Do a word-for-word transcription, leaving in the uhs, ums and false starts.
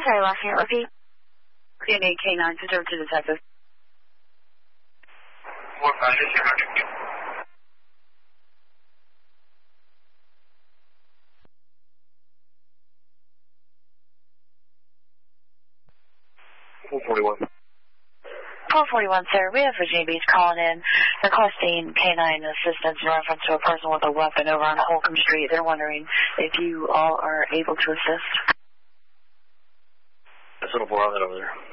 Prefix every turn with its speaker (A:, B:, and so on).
A: I'm sorry, last name, repeat.
B: C N A K nine, Sister to Detective.
C: What about this? four forty-one.
A: four forty-one, sir. We have Virginia Beach calling in, requesting K nine assistance in reference to a person with a weapon over on Holcomb Street. They're wondering if you all are able to assist.
C: That's a little more on that over there.